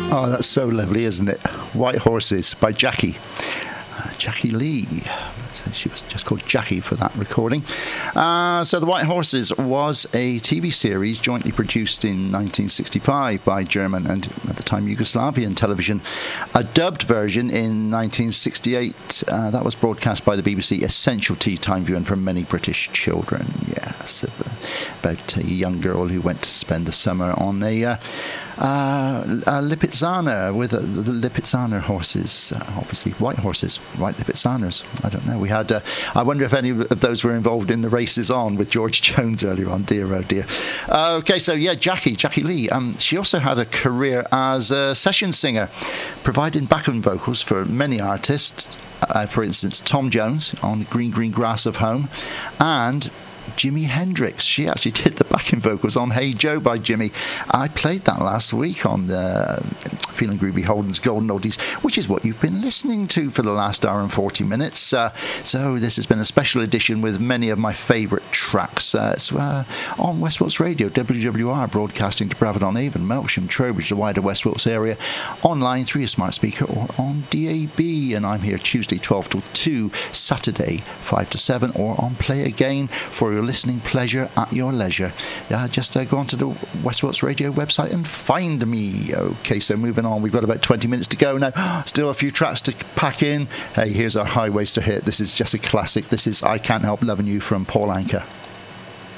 Oh, that's so lovely, isn't it? White Horses by Jackie. Jackie Lee. She was just called Jackie for that recording. So The White Horses was a TV series jointly produced in 1965 by German and, at the time, Yugoslavian television. A dubbed version in 1968 that was broadcast by the BBC, essential tea time viewing for many British children. Yes, about a young girl who went to spend the summer on a Lipizzaner with the Lipizzaner horses, obviously white horses, white Lipizzaners. I don't know. We had. I wonder if any of those were involved in the races on with George Jones earlier on. Dear, oh dear. Okay, so yeah, Jackie Lee. She also had a career as a session singer, providing backing vocals for many artists. For instance, Tom Jones on Green Green Grass of Home, and Jimi Hendrix. She actually did the backing vocals on Hey Joe by Jimmy. I played that last week on the Feeling Groovy Holden's Golden Oldies, which is what you've been listening to for the last hour and 40 minutes. So this has been a special edition with many of my favourite tracks. It's on West Wilts Radio, WWR, broadcasting to Bravon-on-Avon, Melksham, Trowbridge, the wider West Wilts area, online through your smart speaker or on DAB. And I'm here Tuesday 12 till 2, Saturday 5 to 7, or on Play Again for your listening pleasure at your leisure. Just go onto the West Wilts Radio website and find me. Okay, so moving on, we've got about 20 minutes to go now. Still a few tracks to pack in. Hey, here's our highways to hit. This is just a classic. This is I Can't Help Loving You from Paul Anka.